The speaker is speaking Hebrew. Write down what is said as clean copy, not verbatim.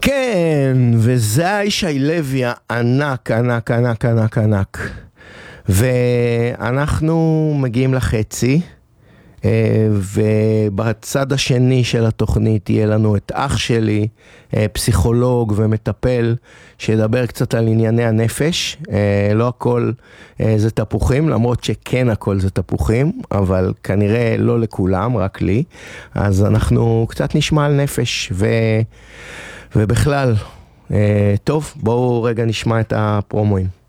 כן, וזה ישי לוי הענק, ענק, ענק, ענק, ענק. ואנחנו מגיעים לחצי, ובצד השני של התוכנית יהיה לנו את אח שלי, פסיכולוג ומטפל, שידבר קצת על ענייני הנפש. לא הכל זה תפוחים, למרות שכן הכל זה תפוחים, אבל כנראה לא לכולם, רק לי. אז אנחנו קצת נשמע על נפש, ובכלל, טוב, בואו רגע נשמע את הפרומואים.